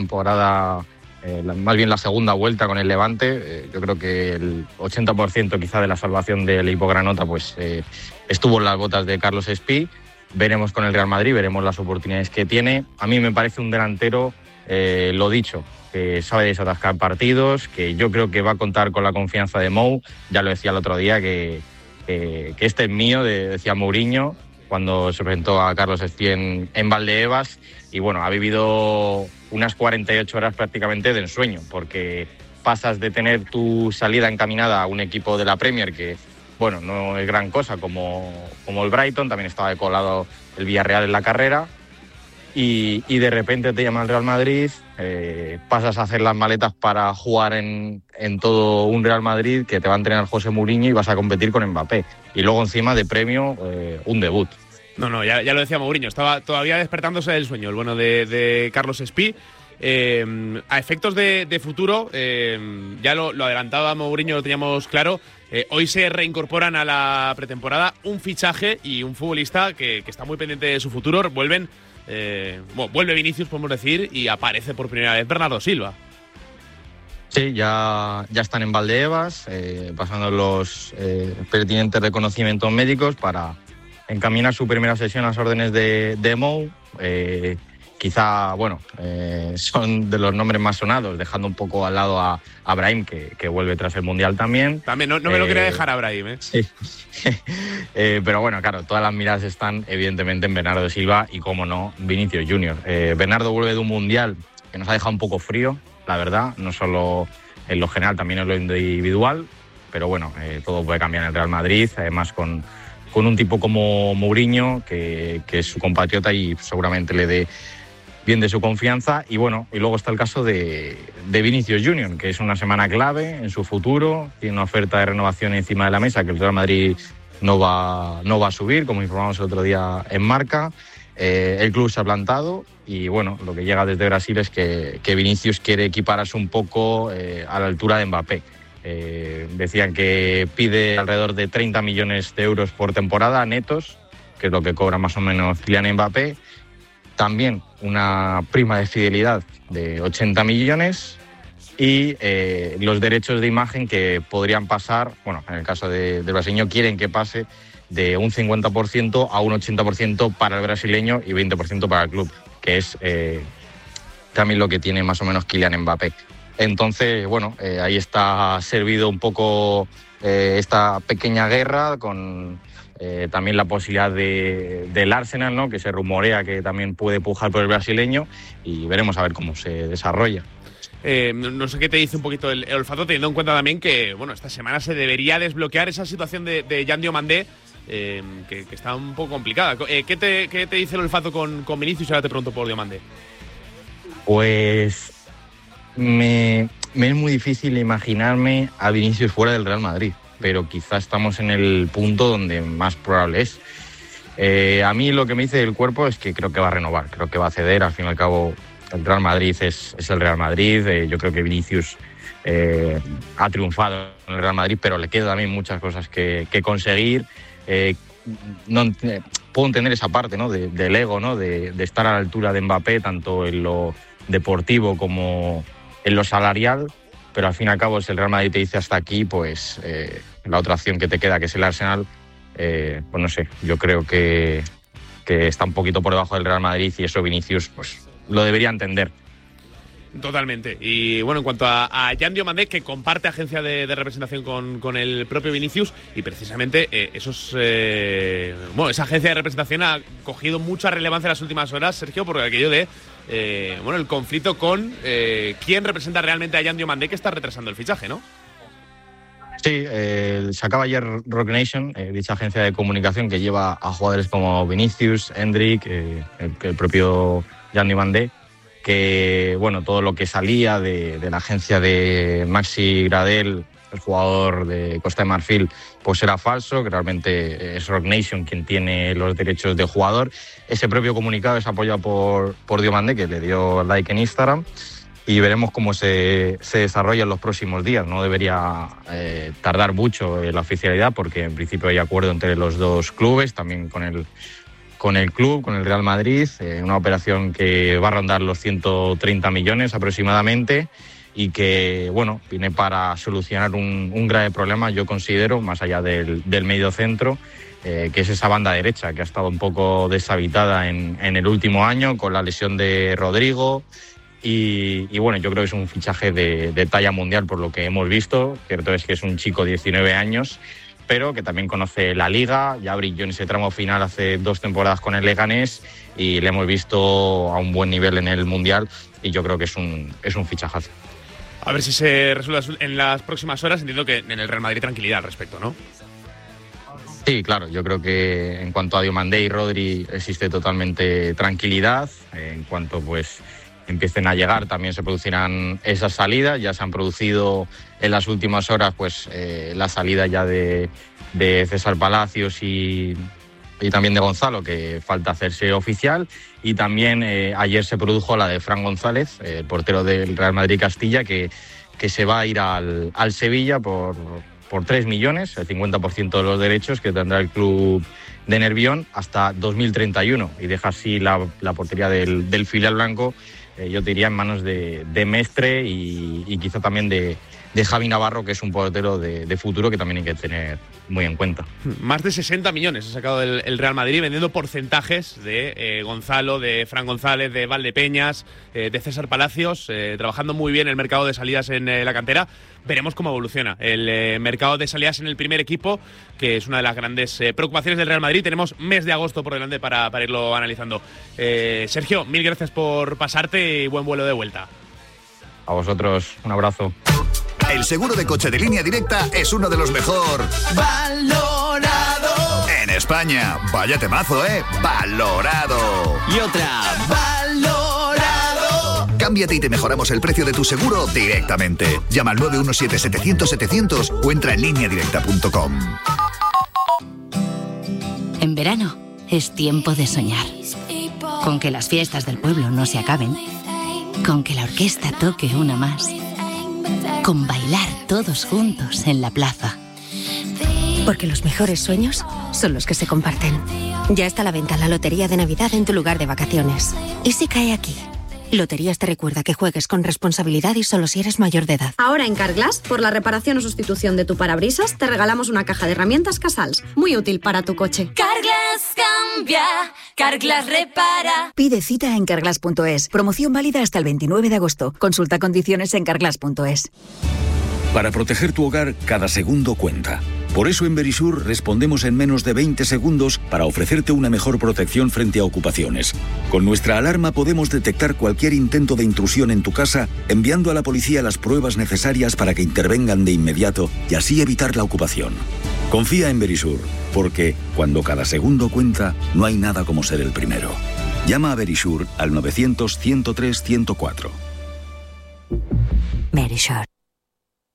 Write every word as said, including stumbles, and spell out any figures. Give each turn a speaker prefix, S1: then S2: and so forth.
S1: temporada, eh, la, más bien la segunda vuelta con el Levante. Eh, yo creo que el ochenta por ciento quizá de la salvación del equipo granota pues eh, estuvo en las botas de Carlos Espí. Veremos con el Real Madrid, veremos las oportunidades que tiene. A mí me parece un delantero, eh, lo dicho, que sabe desatascar partidos, que yo creo que va a contar con la confianza de Mou. Ya lo decía el otro día, que, que, que este es mío, de, decía Mourinho, cuando se presentó a Carlos Espí en, en Valdebebas. Y bueno, ha vivido unas cuarenta y ocho horas prácticamente de ensueño, porque pasas de tener tu salida encaminada a un equipo de la Premier que, bueno, no es gran cosa como, como el Brighton, también estaba colado el Villarreal en la carrera, y, y de repente te llama el Real Madrid, eh, pasas a hacer las maletas para jugar en, en todo un Real Madrid que te va a entrenar José Mourinho y vas a competir con Mbappé. Y luego encima de premio, eh, un debut.
S2: No, no, ya, ya lo decía Mourinho, estaba todavía despertándose del sueño, el bueno de, de Carlos Espí. Eh, a efectos de, de futuro, eh, ya lo, lo adelantaba Mourinho, lo teníamos claro, eh, hoy se reincorporan a la pretemporada un fichaje y un futbolista que, que está muy pendiente de su futuro. Vuelven, eh, bueno, vuelve Vinicius, podemos decir, y aparece por primera vez Bernardo Silva.
S1: Sí, ya, ya están en Valdebebas, eh, pasando los eh, pertinentes reconocimientos médicos para encaminar su primera sesión a las órdenes de, de Mou. Eh, quizá, bueno, eh, son de los nombres más sonados, dejando un poco al lado a, a Brahim, que, que vuelve tras el Mundial también.
S2: También, no, no me eh, lo quería dejar a Brahim, ¿eh?
S1: Sí. eh, pero bueno, claro, todas las miradas están evidentemente en Bernardo Silva y, cómo no, Vinicius Junior Eh, Bernardo vuelve de un Mundial que nos ha dejado un poco frío, la verdad, no solo en lo general, también en lo individual, pero bueno, eh, todo puede cambiar en el Real Madrid, además con con un tipo como Mourinho, que, que es su compatriota y seguramente le dé bien de su confianza. Y bueno, y luego está el caso de, de Vinicius Junior, que es una semana clave en su futuro, tiene una oferta de renovación encima de la mesa que el Real Madrid no va, no va a subir, como informamos el otro día en Marca. Eh, el club se ha plantado y bueno, lo que llega desde Brasil es que, que Vinicius quiere equipararse un poco eh, a la altura de Mbappé. Eh, decían que pide alrededor de treinta millones de euros por temporada netos, que es lo que cobra más o menos Kylian Mbappé. También una prima de fidelidad de ochenta millones y eh, los derechos de imagen que podrían pasar, bueno, en el caso de, del brasileño quieren que pase de un cincuenta por ciento a un ochenta por ciento para el brasileño y veinte por ciento para el club, que es eh, también lo que tiene más o menos Kylian Mbappé. Entonces, bueno, eh, ahí está servido un poco eh, esta pequeña guerra con eh, también la posibilidad de, del Arsenal, ¿no?, que se rumorea que también puede pujar por el brasileño, y veremos a ver cómo se desarrolla.
S2: Eh, no sé qué te dice un poquito el, el olfato, teniendo en cuenta también que, bueno, esta semana se debería desbloquear esa situación de, de Yan Diomandé, eh, que, que está un poco complicada. Eh, ¿qué, te, ¿Qué te dice el olfato con, con Vinicius? Ahora te pregunto por Diomandé.
S1: Pues me, me es muy difícil imaginarme a Vinicius fuera del Real Madrid, pero quizá estamos en el punto donde más probable es. Eh, a mí lo que me dice el cuerpo es que creo que va a renovar, creo que va a ceder. Al fin y al cabo, el Real Madrid es, es el Real Madrid. Eh, yo creo que Vinicius eh, ha triunfado en el Real Madrid, pero le quedan también muchas cosas que, que conseguir. Eh, no, eh, puedo entender esa parte, ¿no?, de, del ego, ¿no?, de, de estar a la altura de Mbappé, tanto en lo deportivo como en lo salarial, pero al fin y al cabo, si el Real Madrid te dice hasta aquí, pues eh, la otra opción que te queda, que es el Arsenal, eh, pues no sé, yo creo que, que está un poquito por debajo del Real Madrid, y eso Vinicius pues lo debería entender.
S2: Totalmente. Y bueno, en cuanto a, a Yan Diomandé, que comparte agencia de, de representación con, con el propio Vinicius, y precisamente eh, esos eh, bueno, esa agencia de representación ha cogido mucha relevancia en las últimas horas, Sergio, por aquello de eh, bueno, el conflicto con eh, quién representa realmente a Yan Diomandé, que está retrasando el fichaje, ¿no?
S1: Sí, eh, sacaba ayer Rock Nation, eh, dicha agencia de comunicación que lleva a jugadores como Vinicius, Endrick, eh, el, el propio Yan Diomandé, que bueno, todo lo que salía de, de la agencia de Maxi Gradel, el jugador de Costa de Marfil, pues era falso, que realmente es Rock Nation quien tiene los derechos de jugador. Ese propio comunicado es apoyado por, por Diomandé, que le dio like en Instagram, y veremos cómo se, se desarrolla en los próximos días. No debería eh, tardar mucho en la oficialidad, porque en principio hay acuerdo entre los dos clubes, también con el con el club, con el Real Madrid, eh, una operación que va a rondar los ciento treinta millones aproximadamente y que, bueno, viene para solucionar un, un grave problema, yo considero, más allá del, del medio centro, eh, que es esa banda derecha que ha estado un poco deshabitada en, en el último año con la lesión de Rodrigo. Y, y bueno, yo creo que es un fichaje de, de talla mundial por lo que hemos visto. Cierto es que es un chico de diecinueve años, pero que también conoce la Liga, ya brilló en ese tramo final hace dos temporadas con el Leganés y le hemos visto a un buen nivel en el Mundial y yo creo que es un, es un fichajazo.
S2: A ver si se resuelve en las próximas horas. Entiendo que en el Real Madrid tranquilidad al respecto, ¿no?
S1: Sí, claro, yo creo que en cuanto a Diomandé y Rodri existe totalmente tranquilidad. En cuanto pues empiecen a llegar también se producirán esas salidas, ya se han producido en las últimas horas pues eh, la salida ya de, de César Palacios y, y también de Gonzalo, que falta hacerse oficial, y también eh, ayer se produjo la de Fran González, eh, el portero del Real Madrid Castilla, que, que se va a ir al, al Sevilla por, por tres millones, el cincuenta por ciento de los derechos que tendrá el club de Nervión hasta dos mil treinta y uno, y deja así la, la portería del, del filial blanco, eh, yo diría en manos de, de Mestre y, y quizá también de, de Javi Navarro, que es un portero de, de futuro que también hay que tener muy en cuenta.
S2: Más de sesenta millones ha sacado el, el Real Madrid vendiendo porcentajes de eh, Gonzalo, de Fran González, de Valdepeñas, eh, de César Palacios, eh, trabajando muy bien el mercado de salidas en eh, la cantera. Veremos cómo evoluciona el eh, mercado de salidas en el primer equipo, que es una de las grandes eh, preocupaciones del Real Madrid. Tenemos mes de agosto por delante para, para irlo analizando. Eh, Sergio, mil gracias por pasarte y buen vuelo de vuelta.
S1: A vosotros, un abrazo.
S3: El seguro de coche de Línea Directa es uno de los mejor valorado en España. Vaya temazo, ¿eh? Valorado.
S4: Y otra, valorado.
S3: Cámbiate y te mejoramos el precio de tu seguro directamente. Llama al nueve uno siete, setecientos, setecientos o entra en línea directa punto com.
S5: En verano es tiempo de soñar. Con que las fiestas del pueblo no se acaben. Con que la orquesta toque una más. Con bailar todos juntos en la plaza.
S6: Porque los mejores sueños son los que se comparten. Ya está a la venta la Lotería de Navidad en tu lugar de vacaciones. ¿Y si cae aquí? Loterías te recuerda que juegues con responsabilidad y solo si eres mayor de edad.
S7: Ahora en Carglass, por la reparación o sustitución de tu parabrisas, te regalamos una caja de herramientas Casals, muy útil para tu coche.
S8: Carglass cambia, Carglass repara.
S9: Pide cita en carglass punto es. Promoción válida hasta el veintinueve de agosto. Consulta condiciones en carglass punto es.
S10: Para proteger tu hogar, cada segundo cuenta. Por eso en Verisur respondemos en menos de veinte segundos para ofrecerte una mejor protección frente a ocupaciones. Con nuestra alarma podemos detectar cualquier intento de intrusión en tu casa, enviando a la policía las pruebas necesarias para que intervengan de inmediato y así evitar la ocupación. Confía en Verisur, porque cuando cada segundo cuenta, no hay nada como ser el primero. Llama a Verisur al novecientos, ciento tres, ciento cuatro.
S9: Verisur.